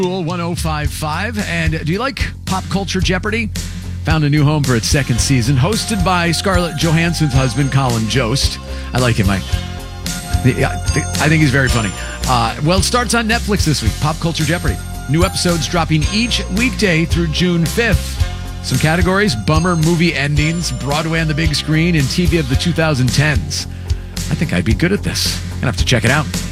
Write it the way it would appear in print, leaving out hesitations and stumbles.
Cool 1055. And do you like Pop Culture Jeopardy? Found a new home for its second season, hosted by Scarlett Johansson's husband, Colin Jost. I like him. I think he's very funny. Well, it starts on Netflix this week, Pop Culture Jeopardy. New episodes dropping each weekday through June 5th. Some categories: bummer movie endings, Broadway on the big screen, and TV of the 2010s. I think I'd be good at this. Gonna have to check it out.